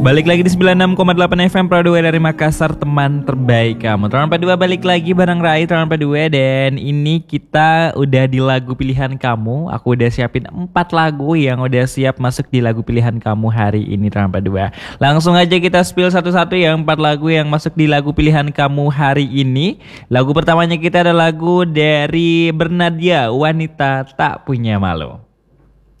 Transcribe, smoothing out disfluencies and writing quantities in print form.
Balik lagi di 96,8 FM Pro 2 dari Makassar, teman terbaik kamu. Tahun 42 balik lagi bareng Rai tahun 42. Dan ini kita udah di lagu pilihan kamu. Aku udah siapin 4 lagu yang udah siap masuk di lagu pilihan kamu hari ini tahun 42. Langsung aja kita spill satu-satu ya 4 lagu yang masuk di lagu pilihan kamu hari ini. Lagu pertamanya kita ada lagu dari Bernadia, Wanita Tak Punya Malu.